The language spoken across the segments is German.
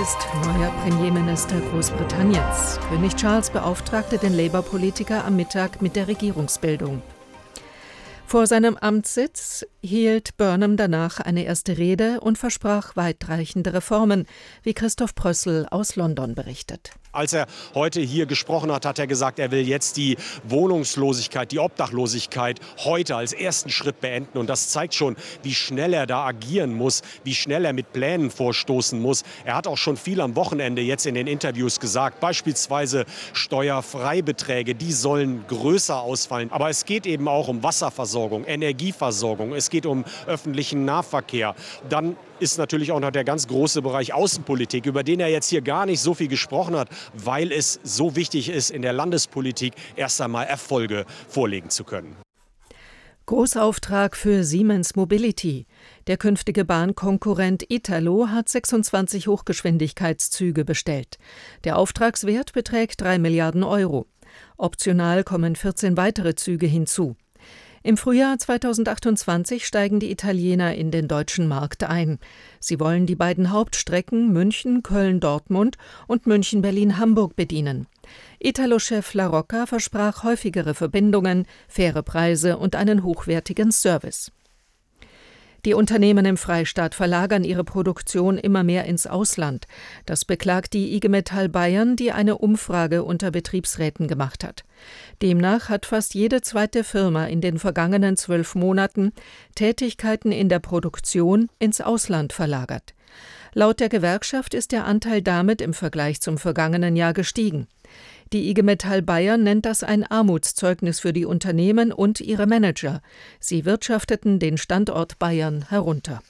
ist neuer Premierminister Großbritanniens. König Charles beauftragte den Labour-Politiker am Mittag mit der Regierungsbildung. Vor seinem Amtssitz hielt Burnham danach eine erste Rede und versprach weitreichende Reformen, wie Christoph Prössl aus London berichtet. Als er heute hier gesprochen hat, hat er gesagt, er will jetzt die Wohnungslosigkeit, die Obdachlosigkeit heute als ersten Schritt beenden. Und das zeigt schon, wie schnell er da agieren muss, wie schnell er mit Plänen vorstoßen muss. Er hat auch schon viel am Wochenende jetzt in den Interviews gesagt, beispielsweise Steuerfreibeträge, die sollen größer ausfallen. Aber es geht eben auch um Wasserversorgung, Energieversorgung, es geht um öffentlichen Nahverkehr. Dann ist natürlich auch noch der ganz große Bereich Außenpolitik, über den er jetzt hier gar nicht so viel gesprochen hat, weil es so wichtig ist, in der Landespolitik erst einmal Erfolge vorlegen zu können. Großauftrag für Siemens Mobility. Der künftige Bahnkonkurrent Italo hat 26 Hochgeschwindigkeitszüge bestellt. Der Auftragswert beträgt 3 Milliarden Euro. Optional kommen 14 weitere Züge hinzu. Im Frühjahr 2028 steigen die Italiener in den deutschen Markt ein. Sie wollen die beiden Hauptstrecken München, Köln-Dortmund und München-Berlin-Hamburg bedienen. Italo-Chef La Rocca versprach häufigere Verbindungen, faire Preise und einen hochwertigen Service. Die Unternehmen im Freistaat verlagern ihre Produktion immer mehr ins Ausland. Das beklagt die IG Metall Bayern, die eine Umfrage unter Betriebsräten gemacht hat. Demnach hat fast jede zweite Firma in den vergangenen 12 Monaten Tätigkeiten in der Produktion ins Ausland verlagert. Laut der Gewerkschaft ist der Anteil damit im Vergleich zum vergangenen Jahr gestiegen. Die IG Metall Bayern nennt das ein Armutszeugnis für die Unternehmen und ihre Manager. Sie wirtschafteten den Standort Bayern herunter.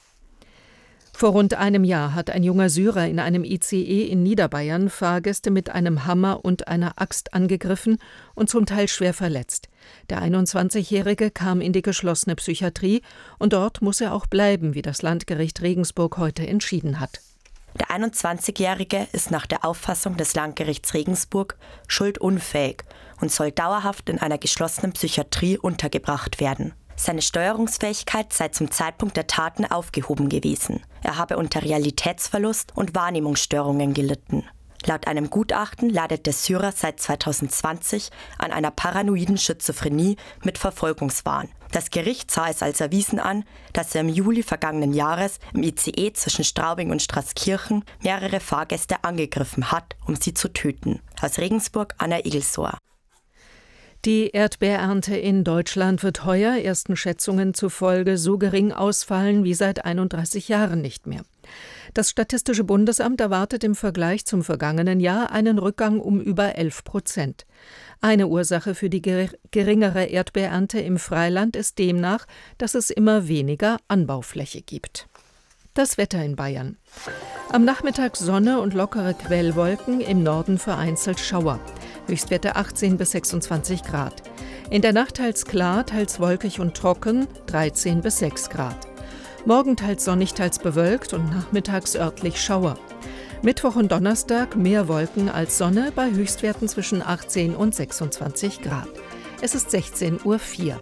Vor rund einem Jahr hat ein junger Syrer in einem ICE in Niederbayern Fahrgäste mit einem Hammer und einer Axt angegriffen und zum Teil schwer verletzt. Der 21-Jährige kam in die geschlossene Psychiatrie und dort muss er auch bleiben, wie das Landgericht Regensburg heute entschieden hat. Der 21-Jährige ist nach der Auffassung des Landgerichts Regensburg schuldunfähig und soll dauerhaft in einer geschlossenen Psychiatrie untergebracht werden. Seine Steuerungsfähigkeit sei zum Zeitpunkt der Taten aufgehoben gewesen. Er habe unter Realitätsverlust und Wahrnehmungsstörungen gelitten. Laut einem Gutachten leidet der Syrer seit 2020 an einer paranoiden Schizophrenie mit Verfolgungswahn. Das Gericht sah es als erwiesen an, dass er im Juli vergangenen Jahres im ICE zwischen Straubing und Straßkirchen mehrere Fahrgäste angegriffen hat, um sie zu töten. Aus Regensburg, Anna Igelsor. Die Erdbeerernte in Deutschland wird heuer ersten Schätzungen zufolge so gering ausfallen wie seit 31 Jahren nicht mehr. Das Statistische Bundesamt erwartet im Vergleich zum vergangenen Jahr einen Rückgang um über 11%. Eine Ursache für die geringere Erdbeerernte im Freiland ist demnach, dass es immer weniger Anbaufläche gibt. Das Wetter in Bayern. Am Nachmittag Sonne und lockere Quellwolken, im Norden vereinzelt Schauer. Höchstwerte 18 bis 26 Grad. In der Nacht teils klar, teils wolkig und trocken, 13 bis 6 Grad. Morgen teils sonnig, teils bewölkt und nachmittags örtlich Schauer. Mittwoch und Donnerstag mehr Wolken als Sonne bei Höchstwerten zwischen 18 und 26 Grad. Es ist 16:04 Uhr.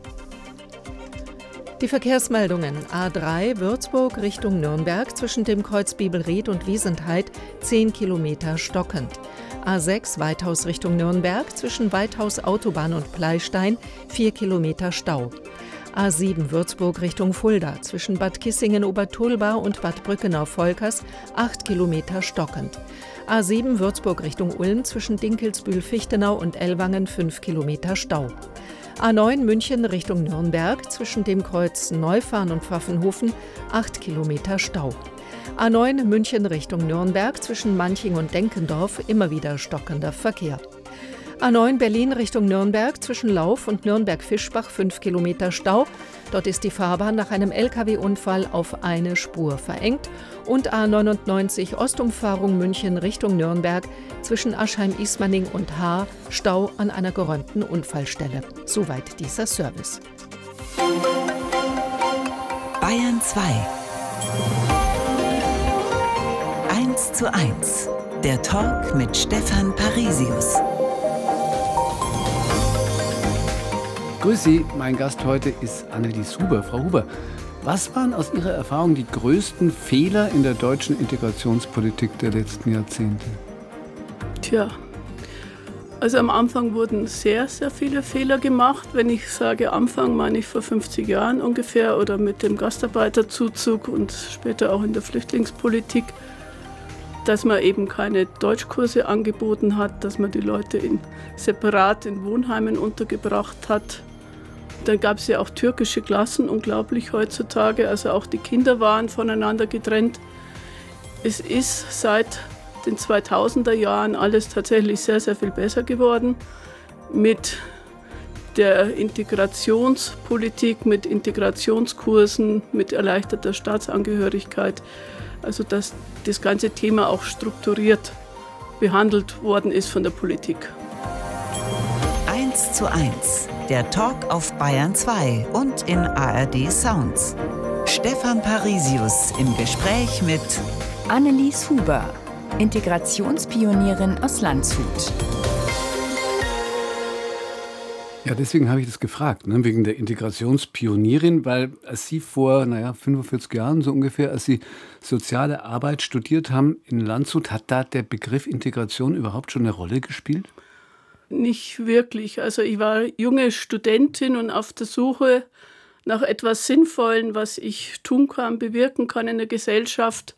Die Verkehrsmeldungen: A3 Würzburg Richtung Nürnberg zwischen dem Kreuz Bibelried und Wiesentheit 10 Kilometer stockend. A6 Weithaus Richtung Nürnberg zwischen Weithaus Autobahn und Pleystein 4 Kilometer Stau. A7 Würzburg Richtung Fulda zwischen Bad Kissingen-Obertulba und Bad Brückenau-Volkers 8 Kilometer stockend. A7 Würzburg Richtung Ulm zwischen Dinkelsbühl-Fichtenau und Ellwangen 5 Kilometer Stau. A9 München Richtung Nürnberg zwischen dem Kreuz Neufahren und Pfaffenhofen 8 Kilometer Stau. A9 München Richtung Nürnberg zwischen Manching und Denkendorf immer wieder stockender Verkehr. A9 Berlin Richtung Nürnberg zwischen Lauf und Nürnberg-Fischbach 5 Kilometer Stau. Dort ist die Fahrbahn nach einem Lkw-Unfall auf eine Spur verengt. Und A99 Ostumfahrung München Richtung Nürnberg zwischen Aschheim-Ismaning und Haar Stau an einer geräumten Unfallstelle. Soweit dieser Service. Bayern 2 1:1. Der Talk mit Stefan Parisius. Grüß Sie, mein Gast heute ist Annelies Huber. Frau Huber, Was waren aus Ihrer Erfahrung die größten Fehler in der deutschen Integrationspolitik der letzten Jahrzehnte? Also am Anfang wurden sehr, sehr viele Fehler gemacht. Wenn ich sage Anfang, meine ich vor 50 Jahren ungefähr oder mit dem Gastarbeiterzuzug und später auch in der Flüchtlingspolitik, dass man eben keine Deutschkurse angeboten hat, dass man die Leute separat in Wohnheimen untergebracht hat. Dann gab es ja auch türkische Klassen, unglaublich heutzutage. Also auch die Kinder waren voneinander getrennt. Es ist seit den 2000er Jahren alles tatsächlich sehr, sehr viel besser geworden. Mit der Integrationspolitik, mit Integrationskursen, mit erleichterter Staatsangehörigkeit. Also dass das ganze Thema auch strukturiert behandelt worden ist von der Politik. 1:1, der Talk auf Bayern 2 und in ARD Sounds. Stefan Parisius im Gespräch mit Annelies Huber, Integrationspionierin aus Landshut. Ja, deswegen habe ich das gefragt, wegen der Integrationspionierin, weil als Sie vor 45 Jahren so ungefähr, als Sie soziale Arbeit studiert haben in Landshut, hat da der Begriff Integration überhaupt schon eine Rolle gespielt? Nicht wirklich. Also ich war junge Studentin und auf der Suche nach etwas Sinnvollem, was ich tun kann, bewirken kann in der Gesellschaft.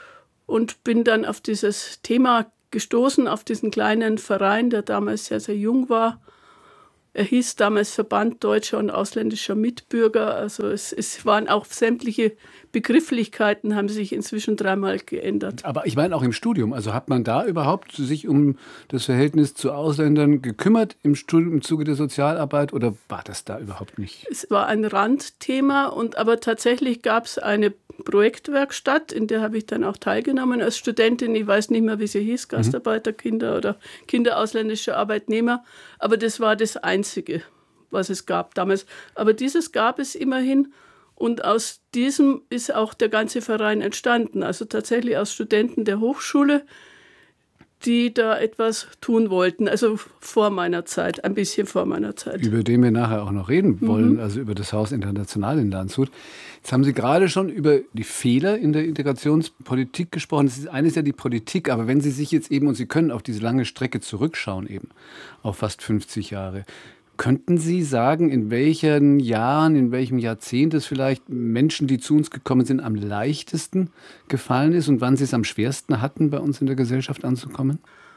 Und bin dann auf dieses Thema gestoßen, auf diesen kleinen Verein, der damals sehr, sehr jung war. Er hieß damals Verband Deutscher und Ausländischer Mitbürger. Also es waren auch sämtliche Begrifflichkeiten, haben sich inzwischen 3-mal geändert. Aber ich meine auch im Studium. Also hat man da überhaupt sich um das Verhältnis zu Ausländern gekümmert im Studium, im Zuge der Sozialarbeit, oder war das da überhaupt nicht? Es war ein Randthema, aber tatsächlich gab es eine Projektwerkstatt, in der habe ich dann auch teilgenommen als Studentin. Ich weiß nicht mehr, wie sie hieß, Gastarbeiterkinder oder Kinder ausländischer Arbeitnehmer. Aber das war das Einzige, was es gab damals. Aber dieses gab es immerhin. Und aus diesem ist auch der ganze Verein entstanden. Also tatsächlich aus Studenten der Hochschule, die da etwas tun wollten. Also vor meiner Zeit, ein bisschen vor meiner Zeit. Über den wir nachher auch noch reden wollen, also über das Haus International in Landshut. Jetzt haben Sie gerade schon über die Fehler in der Integrationspolitik gesprochen. Das ist eines ja die Politik, aber wenn Sie sich jetzt eben, und Sie können auf diese lange Strecke zurückschauen eben, auf fast 50 Jahre, könnten Sie sagen, in welchen Jahren, in welchem Jahrzehnt es vielleicht Menschen, die zu uns gekommen sind, am leichtesten gefallen ist und wann sie es am schwersten hatten, bei uns in der Gesellschaft anzukommen?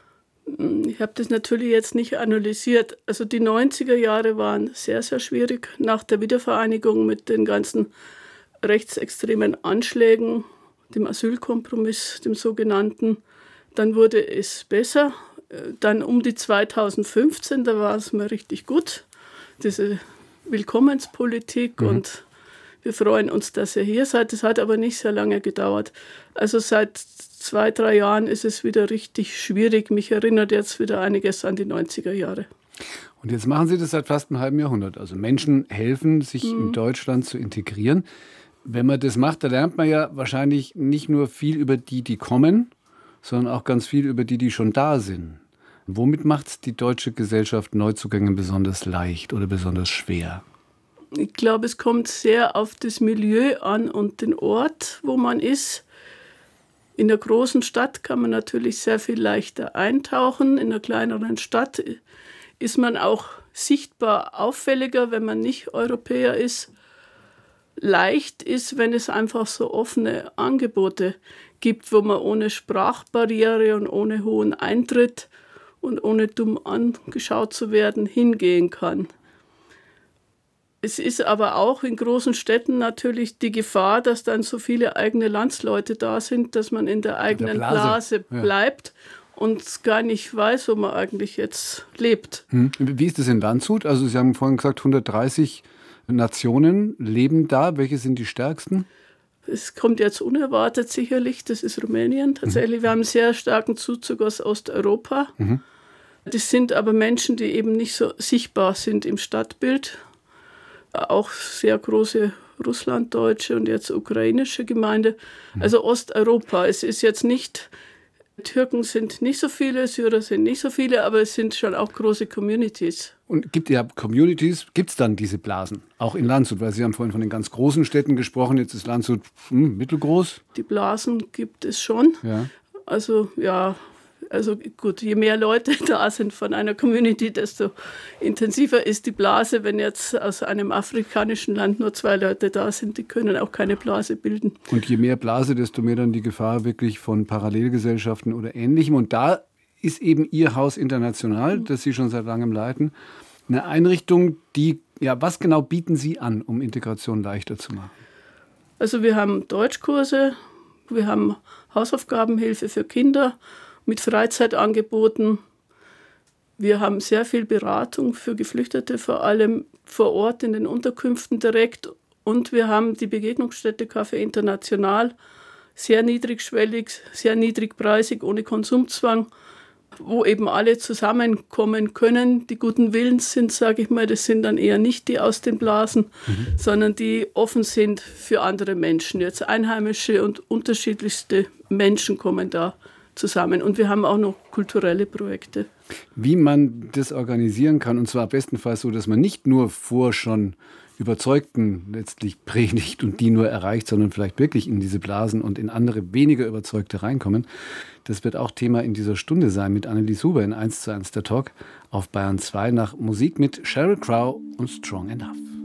Ich habe das natürlich jetzt nicht analysiert. Also die 90er Jahre waren sehr, sehr schwierig nach der Wiedervereinigung mit den ganzen rechtsextremen Anschlägen, dem Asylkompromiss, dem sogenannten. Dann wurde es besser. Dann um die 2015, da war es mal richtig gut, diese Willkommenspolitik und wir freuen uns, dass ihr hier seid. Das hat aber nicht sehr lange gedauert. Also seit 2-3 Jahren ist es wieder richtig schwierig. Mich erinnert jetzt wieder einiges an die 90er Jahre. Und jetzt machen Sie das seit fast einem halben Jahrhundert. Also Menschen helfen, sich in Deutschland zu integrieren. Wenn man das macht, da lernt man ja wahrscheinlich nicht nur viel über die, die kommen, sondern auch ganz viel über die, die schon da sind. Womit macht es die deutsche Gesellschaft Neuzugänge besonders leicht oder besonders schwer? Ich glaube, es kommt sehr auf das Milieu an und den Ort, wo man ist. In der großen Stadt kann man natürlich sehr viel leichter eintauchen. In einer kleineren Stadt ist man auch sichtbar auffälliger, wenn man nicht Europäer ist. Leicht ist, wenn es einfach so offene Angebote gibt, wo man ohne Sprachbarriere und ohne hohen Eintritt und ohne dumm angeschaut zu werden hingehen kann. Es ist aber auch in großen Städten natürlich die Gefahr, dass dann so viele eigene Landsleute da sind, dass man in der eigenen Blase bleibt und gar nicht weiß, wo man eigentlich jetzt lebt. Wie ist das in Landshut? Also Sie haben vorhin gesagt, 130 Nationen leben da. Welche sind die stärksten? Es kommt jetzt unerwartet sicherlich, das ist Rumänien tatsächlich. Wir haben einen sehr starken Zuzug aus Osteuropa. Das sind aber Menschen, die eben nicht so sichtbar sind im Stadtbild. Auch sehr große russlanddeutsche und jetzt ukrainische Gemeinde. Also Osteuropa. Es ist jetzt nicht Türken sind nicht so viele, Syrer sind nicht so viele, aber es sind schon auch große Communities. Und gibt es dann diese Blasen, auch in Landshut? Weil Sie haben vorhin von den ganz großen Städten gesprochen, jetzt ist Landshut mittelgroß. Die Blasen gibt es schon. Ja. Also gut, je mehr Leute da sind von einer Community, desto intensiver ist die Blase. Wenn jetzt aus einem afrikanischen Land nur 2 Leute da sind, die können auch keine Blase bilden. Und je mehr Blase, desto mehr dann die Gefahr wirklich von Parallelgesellschaften oder Ähnlichem. Und da ist eben Ihr Haus International, das Sie schon seit langem leiten, eine Einrichtung, die, was genau bieten Sie an, um Integration leichter zu machen? Also wir haben Deutschkurse, wir haben Hausaufgabenhilfe für Kinder mit Freizeitangeboten. Wir haben sehr viel Beratung für Geflüchtete, vor allem vor Ort in den Unterkünften direkt. Und wir haben die Begegnungsstätte Café International, sehr niedrigschwellig, sehr niedrigpreisig, ohne Konsumzwang, wo eben alle zusammenkommen können, die guten Willens sind, sage ich mal. Das sind dann eher nicht die aus den Blasen, sondern die offen sind für andere Menschen. Jetzt einheimische und unterschiedlichste Menschen kommen da zusammen. Und wir haben auch noch kulturelle Projekte. Wie man das organisieren kann, und zwar bestenfalls so, dass man nicht nur vor schon Überzeugten letztlich predigt und die nur erreicht, sondern vielleicht wirklich in diese Blasen und in andere weniger Überzeugte reinkommen. Das wird auch Thema in dieser Stunde sein mit Annelies Huber in 1:1 der Talk auf Bayern 2 nach Musik mit Sheryl Crow und Strong Enough.